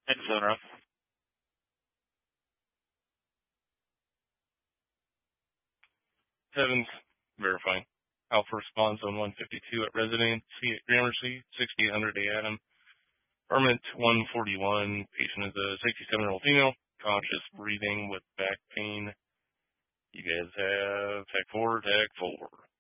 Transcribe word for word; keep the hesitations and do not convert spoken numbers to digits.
Excellent, Rob. Evans, verifying. Alpha responds on one fifty-two at residency at Gramercy, sixty-eight hundred A Adam. Permit one forty-one. Patient is a sixty-seven-year-old female, conscious breathing with back pain. You guys have tech four, tech four.